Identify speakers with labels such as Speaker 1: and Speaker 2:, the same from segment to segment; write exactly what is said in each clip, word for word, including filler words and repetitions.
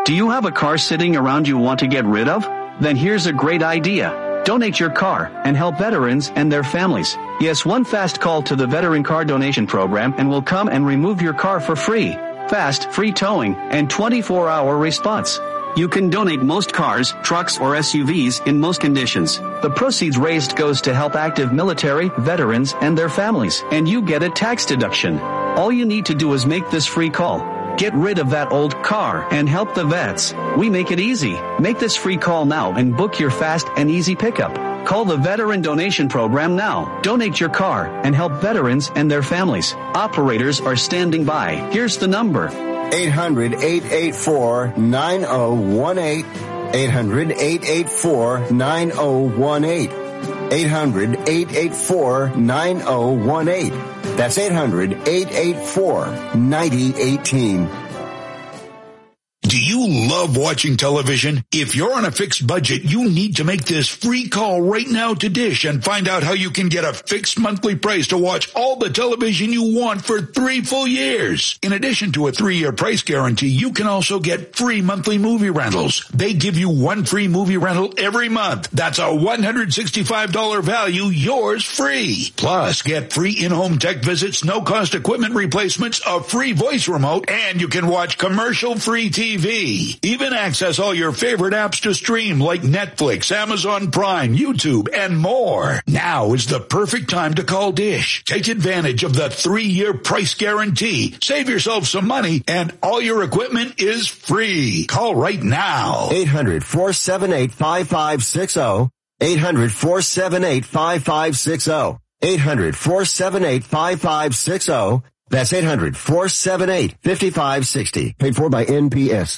Speaker 1: Do you have a car sitting around you want to get rid of? Then here's a great idea. Donate your car and help veterans and their families. Yes, one fast call to the Veteran Car Donation Program and we'll come and remove your car for free. Fast, free towing, and twenty-four hour response. You can donate most cars, trucks, or S U Vs in most conditions. The proceeds raised goes to help active military, veterans, and their families, and you get a tax deduction. All you need to do is make this free call. Get rid of that old car and help the vets. We make it easy. Make this free call now and book your fast and easy pickup. Call the Veteran Donation Program now. Donate your car and help veterans and their families. Operators are standing by. Here's the number.
Speaker 2: eight hundred, eight eight four, nine zero one eight. eight hundred, eight eight four, nine zero one eight. eight hundred, eight eight four, nine zero one eight. That's eight hundred, eight eight four, nine zero one eight.
Speaker 3: Do you love watching television? If you're on a fixed budget, you need to make this free call right now to Dish and find out how you can get a fixed monthly price to watch all the television you want for three full years. In addition to a three-year price guarantee, you can also get free monthly movie rentals. They give you one free movie rental every month. That's a one hundred sixty-five dollars value, yours free. Plus, get free in-home tech visits, no-cost equipment replacements, a free voice remote, and you can watch commercial-free T V. Even access all your favorite apps to stream like Netflix, Amazon Prime, YouTube, and more. Now is the perfect time to call Dish. Take advantage of the three-year price guarantee. Save yourself some money, and all your equipment is free. Call right now.
Speaker 2: eight hundred, four seven eight, five five six zero. eight hundred, four seven eight, five five six zero. eight hundred, four seven eight, five five six zero. That's eight hundred, four seven eight, five five six zero. Paid for by N P S.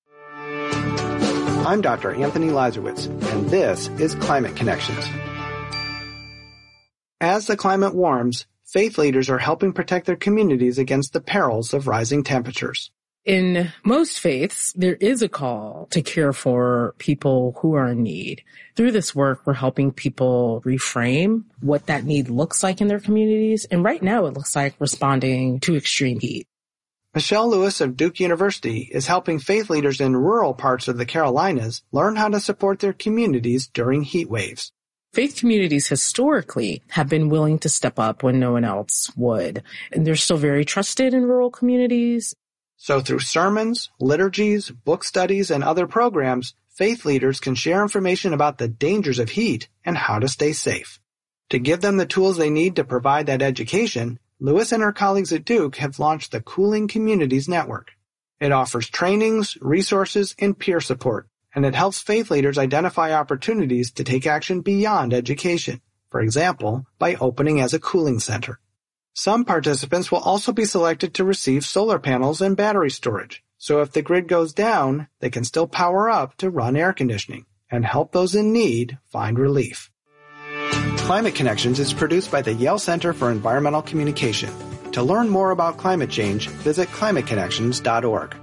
Speaker 4: I'm Doctor Anthony Lazarowitz, and this is Climate Connections. As the climate warms, faith leaders are helping protect their communities against the perils of rising temperatures.
Speaker 5: In most faiths, there is a call to care for people who are in need. Through this work, we're helping people reframe what that need looks like in their communities. And right now, it looks like responding to extreme heat.
Speaker 4: Michelle Lewis of Duke University is helping faith leaders in rural parts of the Carolinas learn how to support their communities during heat waves.
Speaker 5: Faith communities historically have been willing to step up when no one else would. And they're still very trusted in rural communities.
Speaker 4: So through sermons, liturgies, book studies, and other programs, faith leaders can share information about the dangers of heat and how to stay safe. To give them the tools they need to provide that education, Lewis and her colleagues at Duke have launched the Cooling Communities Network. It offers trainings, resources, and peer support, and it helps faith leaders identify opportunities to take action beyond education, for example, by opening as a cooling center. Some participants will also be selected to receive solar panels and battery storage, so if the grid goes down, they can still power up to run air conditioning and help those in need find relief. Climate Connections is produced by the Yale Center for Environmental Communication. To learn more about climate change, visit climate connections dot org.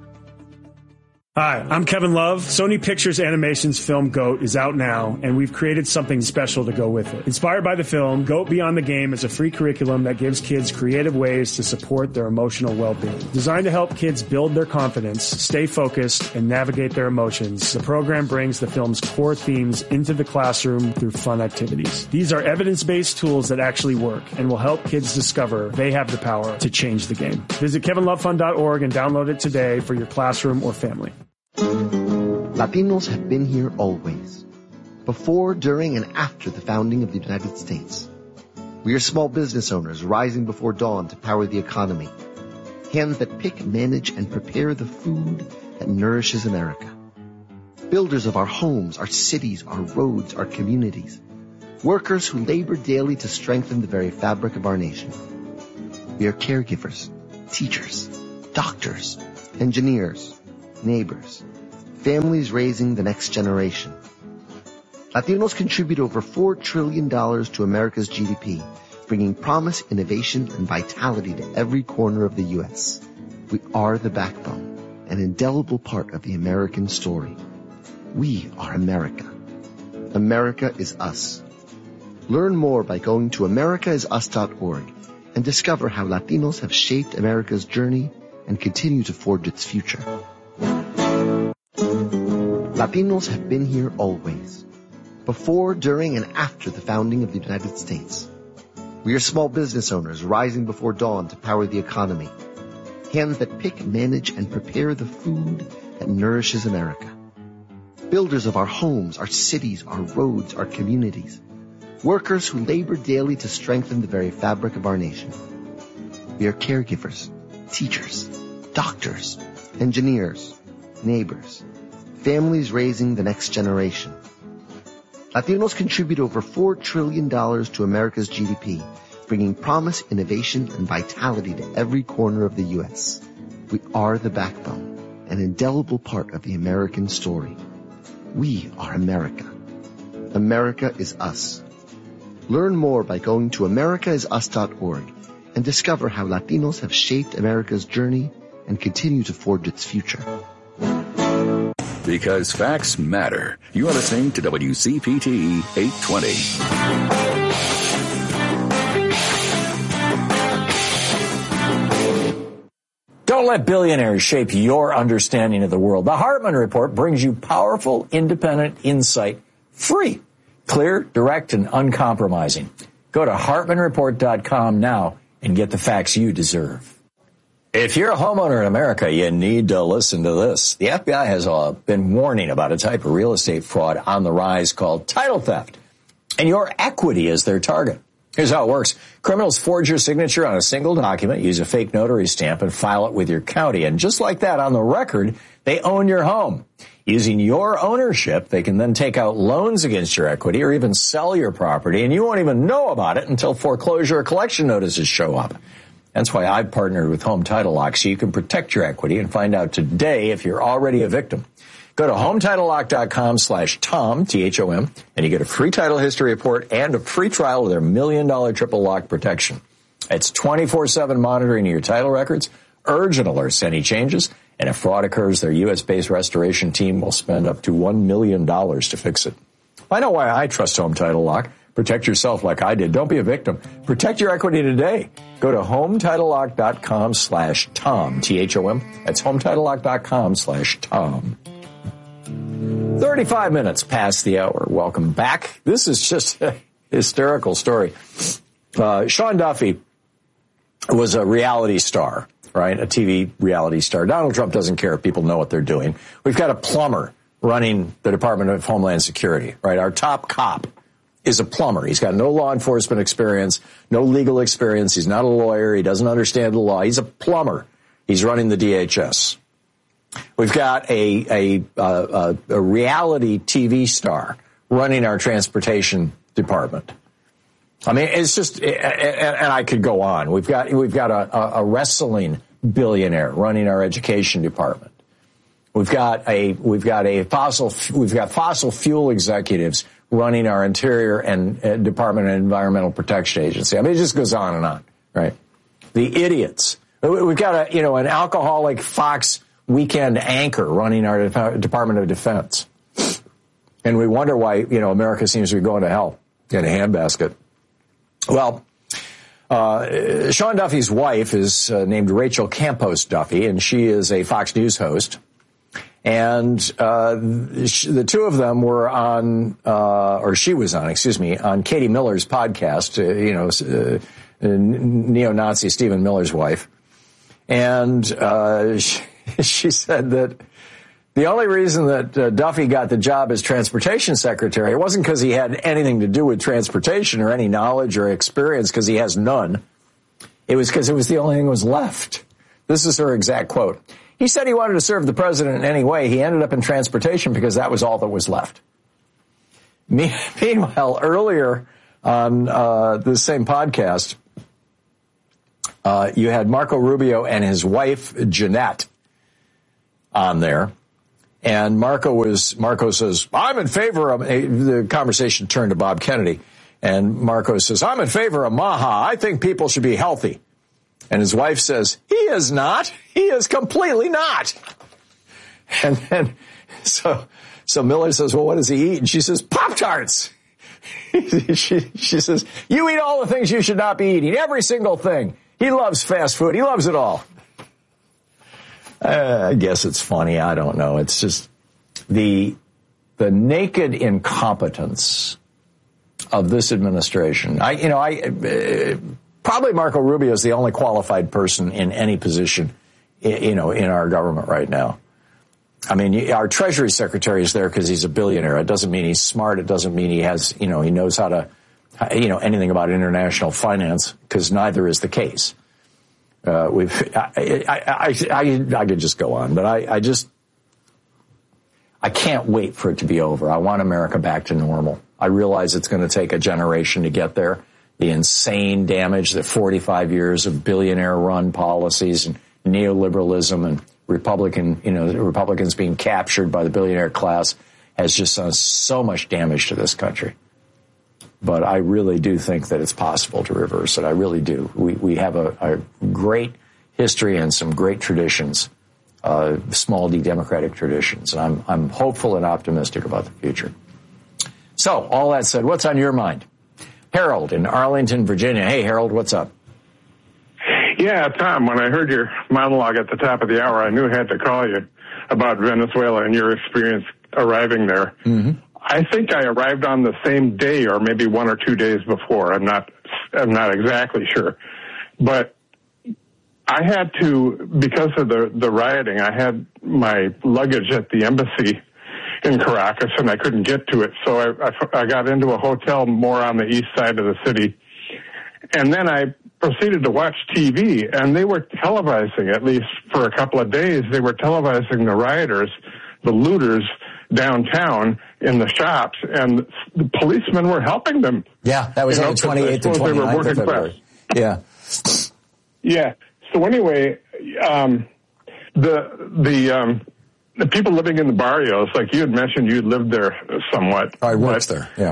Speaker 6: Hi, I'm Kevin Love. Sony Pictures Animation's film GOAT is out now, and we've created something special to go with it. Inspired by the film, GOAT Beyond the Game is a free curriculum that gives kids creative ways to support their emotional well-being. Designed to help kids build their confidence, stay focused, and navigate their emotions, the program brings the film's core themes into the classroom through fun activities. These are evidence-based tools that actually work and will help kids discover they have the power to change the game. Visit kevin love fund dot org and download it today for your classroom or family.
Speaker 7: Latinos have been here always, before, during, and after the founding of the United States. We are small business owners rising before dawn to power the economy, hands that pick, manage, and prepare the food that nourishes America. Builders of our homes, our cities, our roads, our communities. Workers who labor daily to strengthen the very fabric of our nation. We are caregivers, teachers, doctors, engineers, neighbors, families raising the next generation. Latinos contribute over four trillion dollars to America's G D P, bringing promise, innovation, and vitality to every corner of the U S. We are the backbone, an indelible part of the American story. We are America. America is us. Learn more by going to america is us dot org and discover how Latinos have shaped America's journey and continue to forge its future. Latinos have been here always. Before, during, and after the founding of the United States. We are small business owners rising before dawn to power the economy. Hands that pick, manage, and prepare the food that nourishes America. Builders of our homes, our cities, our roads, our communities. Workers who labor daily to strengthen the very fabric of our nation. We are caregivers, teachers, doctors, engineers, neighbors, families raising the next generation. Latinos contribute over four trillion dollars to America's G D P, bringing promise, innovation, and vitality to every corner of the U S. We are the backbone, an indelible part of the American story. We are America. America is us. Learn more by going to america is us dot org and discover how Latinos have shaped America's journey and continue to forge its future.
Speaker 8: Because facts matter. You are listening to W C P T eight twenty.
Speaker 9: Don't let billionaires shape your understanding of the world. The Hartman Report brings you powerful, independent insight, free, clear, direct, and uncompromising. Go to hartman report dot com now and get the facts you deserve. If you're a homeowner in America, you need to listen to this. The F B I has uh, been warning about a type of real estate fraud on the rise called title theft, and your equity is their target. Here's how it works. Criminals forge your signature on a single document, use a fake notary stamp, and file it with your county. And just like that, on the record, they own your home. Using your ownership, they can then take out loans against your equity or even sell your property, and you won't even know about it until foreclosure or collection notices show up. That's why I've partnered with Home Title Lock, so you can protect your equity and find out today if you're already a victim. Go to home title lock dot com slash Tom, T H O M, and you get a free title history report and a free trial of their million dollar triple lock protection. It's twenty-four seven monitoring of your title records, urgent alerts to any changes, and if fraud occurs, their U S based restoration team will spend up to one million dollars to fix it. I know why I trust Home Title Lock. Protect yourself like I did. Don't be a victim. Protect your equity today. Go to home title lock dot com slash Tom, T H O M. That's home title lock dot com slash Tom. thirty-five minutes past the hour. Welcome back. This is just a hysterical story. Uh, Sean Duffy was a reality star, right? A T V reality star. Donald Trump doesn't care if people know what they're doing. We've got a plumber running the Department of Homeland Security, right? Our top cop is a plumber. He's got no law enforcement experience, no legal experience. He's not a lawyer. He doesn't understand the law. He's a plumber. He's running the D H S. We've got a, a, a, a reality T V star running our transportation department. I mean, it's just, and, and I could go on. We've got, we've got a, a wrestling billionaire running our education department. We've got a, we've got a fossil, we've got fossil fuel executives running our Interior and uh, Department of Environmental Protection Agency. I mean, it just goes on and on, right? The idiots. We've got a, you know, an alcoholic Fox weekend anchor running our De- Department of Defense. And we wonder why, you know, America seems to be going to hell in a handbasket. Well, uh, Sean Duffy's wife is uh, named Rachel Campos Duffy, and she is a Fox News host. And uh the two of them were on, uh or she was on, excuse me, on Katie Miller's podcast, uh, you know, uh, neo-Nazi Stephen Miller's wife. And uh she, she said that the only reason that uh, Duffy got the job as transportation secretary, it wasn't because he had anything to do with transportation or any knowledge or experience, because he has none. It was because it was the only thing that was left. This is her exact quote. He said he wanted to serve the president in any way. He ended up in transportation because that was all that was left. Meanwhile, earlier on uh, the same podcast, uh, you had Marco Rubio and his wife, Jeanette, on there. And Marco was, Marco says, I'm in favor of, the conversation turned to Bob Kennedy. And Marco says, I'm in favor of Maha. I think people should be healthy. And his wife says, he is not. He is completely not. And then, so, so Miller says, well, what does he eat? And she says, Pop-Tarts. she, she says, you eat all the things you should not be eating. Every single thing. He loves fast food. He loves it all. Uh, I guess it's funny. I don't know. It's just the, the naked incompetence of this administration. I, you know, I uh, probably Marco Rubio is the only qualified person in any position, you know, in our government right now. I mean, our Treasury Secretary is there because he's a billionaire. It doesn't mean he's smart. It doesn't mean he has, you know, he knows how to, you know, anything about international finance, because neither is the case. Uh, we've, I, I, I, I, I could just go on, but I, I just, I can't wait for it to be over. I want America back to normal. I realize it's going to take a generation to get there. The insane damage that forty-five years of billionaire-run policies and neoliberalism and Republican, you know, Republicans being captured by the billionaire class has just done so much damage to this country. But I really do think that it's possible to reverse it. I really do. We we have a, a great history and some great traditions, uh, small d democratic traditions. And I'm I'm hopeful and optimistic about the future. So, all that said, what's on your mind? Harold in Arlington, Virginia. Hey, Harold, what's up?
Speaker 10: Yeah, Tom, when I heard your monologue at the top of the hour, I knew I had to call you about Venezuela and your experience arriving there. Mm-hmm. I think I arrived on the same day or maybe one or two days before. I'm not, I'm not exactly sure. But I had to, because of the, the rioting, I had my luggage at the embassy in Caracas, and I couldn't get to it. So I, I, I got into a hotel more on the east side of the city. And then I proceeded to watch T V, and they were televising, at least for a couple of days, they were televising the rioters, the looters downtown in the shops, and the policemen were helping them.
Speaker 9: Yeah, that was
Speaker 10: you
Speaker 9: on
Speaker 10: know,
Speaker 9: the twenty-eighth and twenty-ninth of February. Yeah.
Speaker 10: Yeah. So anyway, um, the, the, um, the people living in the barrios, like you had mentioned, you lived there somewhat.
Speaker 9: I worked there, yeah.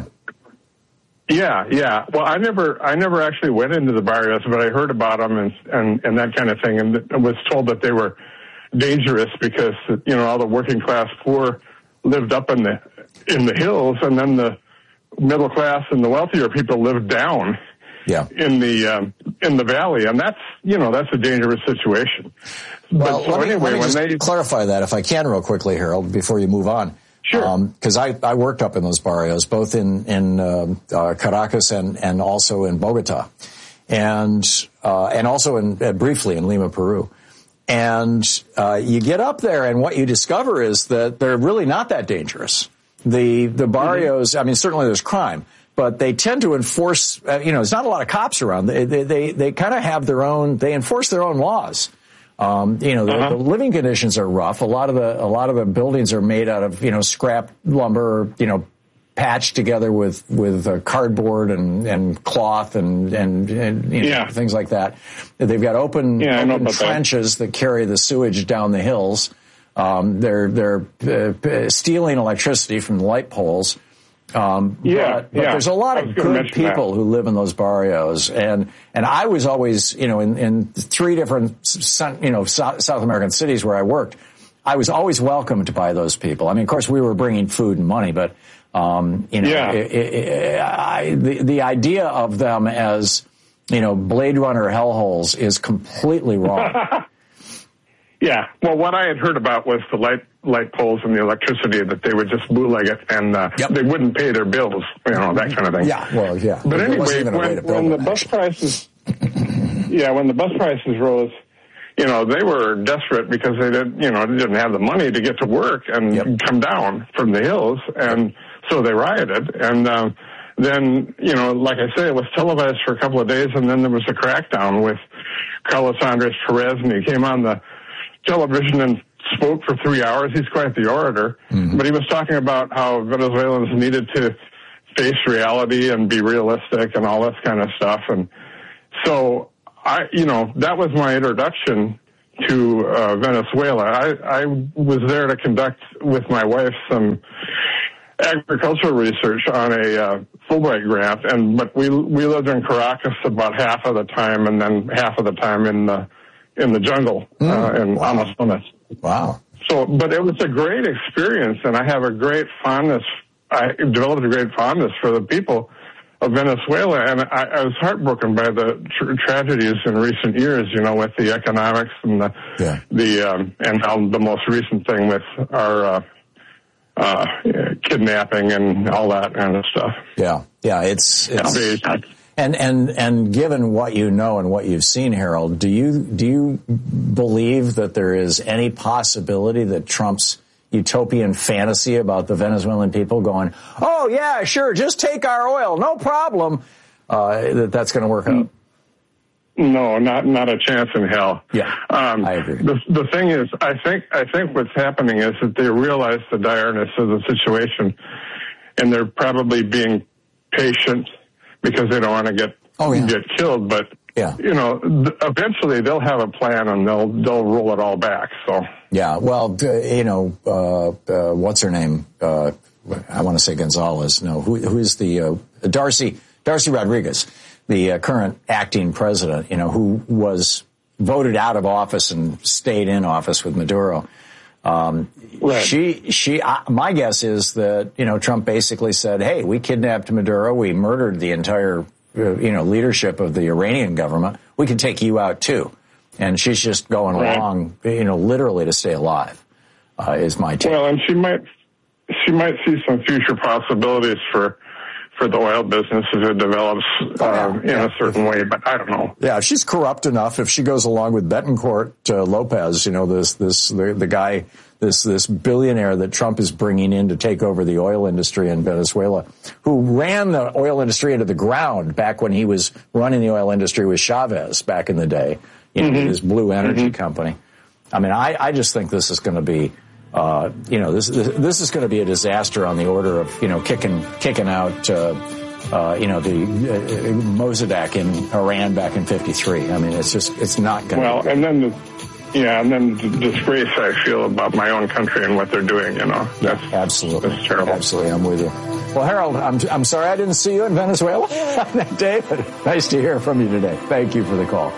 Speaker 10: Yeah, yeah. Well, I never, I never actually went into the barrios, but I heard about them and, and, and that kind of thing, and was told that they were dangerous because, you know, all the working class poor lived up in the, in the hills, and then the middle class and the wealthier people lived down
Speaker 9: yeah.
Speaker 10: in the, um, in the valley. And that's, you know, that's a dangerous situation.
Speaker 9: Well,
Speaker 10: but so
Speaker 9: let me,
Speaker 10: anyway,
Speaker 9: let me
Speaker 10: when
Speaker 9: just
Speaker 10: they
Speaker 9: clarify that if I can real quickly, Harold, before you move on.
Speaker 10: Sure.
Speaker 9: Because um, I, I worked up in those barrios, both in, in uh, uh, Caracas and, and also in Bogota, and uh, and also in uh, briefly in Lima, Peru. And uh, you get up there, and what you discover is that they're really not that dangerous. The the barrios, mm-hmm. I mean, certainly there's crime, but they tend to enforce. Uh, you know, there's not a lot of cops around. They they they, they kind of have their own. They enforce their own laws. Um, you know, the, uh-huh. the living conditions are rough. A lot of the, a lot of the buildings are made out of, you know, scrap lumber, you know, patched together with, with uh, cardboard and, and cloth and, and, and you know,
Speaker 10: yeah.
Speaker 9: things like that. They've got open,
Speaker 10: yeah,
Speaker 9: open trenches that. that carry the sewage down the hills. Um, they're, they're uh, stealing electricity from the light poles. Um,
Speaker 10: yeah,
Speaker 9: but, but
Speaker 10: yeah.
Speaker 9: there's a lot of good people
Speaker 10: that.
Speaker 9: who live in those barrios, and and I was always, you know, in, in three different, you know, South, South American cities where I worked, I was always welcomed by those people. I mean, of course, we were bringing food and money, but um, you know,
Speaker 10: yeah.
Speaker 9: it, it, it, I, the the idea of them as, you know, Blade Runner hellholes is completely wrong.
Speaker 10: Yeah. Well, what I had heard about was the light light poles and the electricity, that they would just bootleg it, and uh, yep. they wouldn't pay their bills, you know, that kind of thing.
Speaker 9: Yeah. Well, yeah.
Speaker 10: But anyway, when, when the bus prices, yeah, when the bus prices rose, you know, they were desperate because they didn't, you know, they didn't have the money to get to work and yep. come down from the hills, and so they rioted. And um, then, you know, like I say, it was televised for a couple of days, and then there was a crackdown with Carlos Andres Perez, and he came on the television and spoke for three hours. He's quite the orator, mm-hmm. but he was talking about how Venezuelans needed to face reality and be realistic and all this kind of stuff. And so I, you know, that was my introduction to uh, Venezuela. I, I was there to conduct with my wife some agricultural research on a uh, Fulbright grant, and but we we lived in Caracas about half of the time, and then half of the time in the in the jungle mm, uh, in
Speaker 9: wow.
Speaker 10: Amazonas.
Speaker 9: Wow.
Speaker 10: So, but it was a great experience, and I have a great fondness. I developed a great fondness for the people of Venezuela, and I, I was heartbroken by the tr- tragedies in recent years, you know, with the economics and the,
Speaker 9: yeah.
Speaker 10: the, um, and now the most recent thing with our, uh, uh, kidnapping and all that kind of stuff.
Speaker 9: Yeah, yeah, it's, it's and and and given what you know and what you've seen, Harold, do you do you believe that there is any possibility that Trump's utopian fantasy about the Venezuelan people going, oh yeah, sure, just take our oil, no problem, uh, that that's going to work out?
Speaker 10: No, not not a chance in hell.
Speaker 9: Yeah,
Speaker 10: um,
Speaker 9: I agree.
Speaker 10: The the thing is, I think I think what's happening is that they realize the direness of the situation, and they're probably being patient because they don't want to get
Speaker 9: oh, yeah.
Speaker 10: get killed. But
Speaker 9: yeah.
Speaker 10: you know, th- eventually they'll have a plan and they'll they'll roll it all back. So
Speaker 9: yeah, well, you know, uh, uh, what's her name? Uh, I want to say Gonzalez. No, who who is the uh, Darcy Darcy Rodriguez? The uh, current acting president, you know, who was voted out of office and stayed in office with Maduro. Um, right. She, she, uh, my guess is that, you know, Trump basically said, hey, we kidnapped Maduro. We murdered the entire, uh, you know, leadership of the Iranian government. We can take you out too. And she's just going right. along, you know, literally to stay alive, uh, is my take.
Speaker 10: Well, and she might, she might see some future possibilities for, for the oil business if it develops uh, oh, yeah. in yeah. a certain way, but I don't know.
Speaker 9: Yeah, if she's corrupt enough, if she goes along with Betancourt uh, Lopez, you know, this this the, the guy, this this billionaire that Trump is bringing in to take over the oil industry in Venezuela, who ran the oil industry into the ground back when he was running the oil industry with Chavez back in the day, you know, mm-hmm. his Blue Energy mm-hmm. company. I mean, I, I just think this is going to be. Uh, you know, this, this this is going to be a disaster on the order of, you know, kicking kicking out, uh, uh, you know, the uh, Mossadegh in Iran back in fifty-three. I mean, it's just, it's not going to
Speaker 10: Well, and then, the, yeah, and then the disgrace I feel about my own country and what they're doing, you know. That's,
Speaker 9: yeah, absolutely.
Speaker 10: That's terrible.
Speaker 9: Absolutely, I'm with you. Well, Harold, I'm, I'm sorry I didn't see you in Venezuela on that day, but nice to hear from you today. Thank you for the call.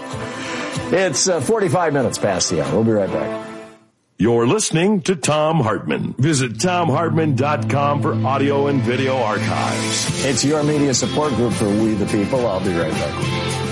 Speaker 9: It's uh, forty-five minutes past the hour. We'll be right back.
Speaker 11: You're listening to Thom Hartmann. Visit Thom Hartmann dot com for audio and video archives.
Speaker 9: It's your media support group for We the People. I'll be right back.